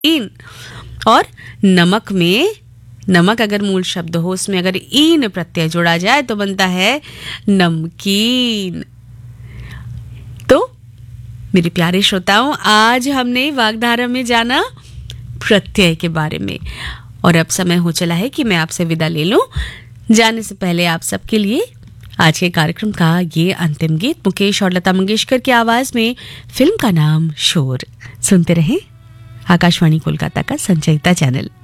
इन। और नमक में, नमक अगर मूल शब्द हो, उसमें अगर ईन प्रत्यय जोड़ा जाए तो बनता है नमकीन। तो मेरे प्यारे श्रोताओं, आज हमने वागधारा में जाना प्रत्यय के बारे में, और अब समय हो चला है कि मैं आपसे विदा ले लूं। जाने से पहले आप सबके लिए आज के कार्यक्रम का ये अंतिम गीत मुकेश और लता मंगेशकर की आवाज में, फिल्म का नाम शोर। सुनते रहें आकाशवाणी कोलकाता का संचयिता चैनल।